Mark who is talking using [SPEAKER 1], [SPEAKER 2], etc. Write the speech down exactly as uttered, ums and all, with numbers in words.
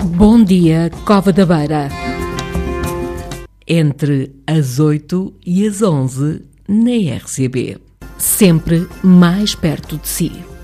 [SPEAKER 1] Bom dia, Cova da Beira. Entre as oito e as onze na R C B. Sempre mais perto de si.